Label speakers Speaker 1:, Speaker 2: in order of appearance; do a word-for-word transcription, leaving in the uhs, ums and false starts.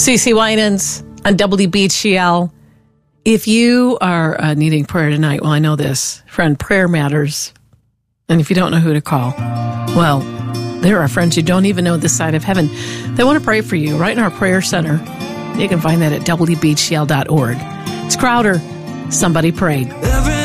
Speaker 1: CeCe Winans on W B G L. If you are uh, needing prayer tonight, well, I know this. Friend, prayer matters. And if you don't know who to call, well, there are friends who don't even know this side of heaven. They want to pray for you right in our prayer center. You can find that at W B G L dot org. It's Crowder. Somebody prayed.